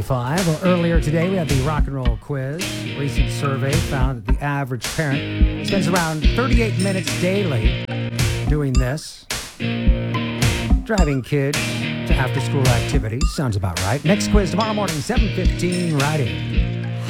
7:45. Well, earlier today, we had the rock and roll quiz. A recent survey found that the average parent spends around 38 minutes daily doing this, driving kids to after-school activities. Sounds about right. Next quiz tomorrow morning, 7:15, right here.